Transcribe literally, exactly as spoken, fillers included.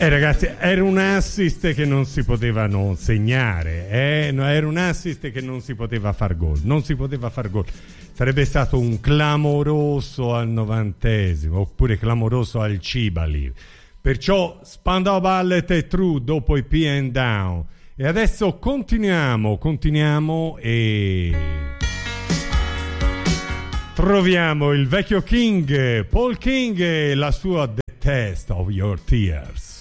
Eh ragazzi, era un assist che non si poteva non segnare, eh? No, era un assist che non si poteva far gol, non si poteva far gol. Sarebbe stato un clamoroso al novantesimo, oppure clamoroso al Cibali. Perciò Spandau Ballet è true dopo i P and Down. E adesso continuiamo, continuiamo e troviamo il vecchio King, Paul King, e la sua The Test of Your Tears.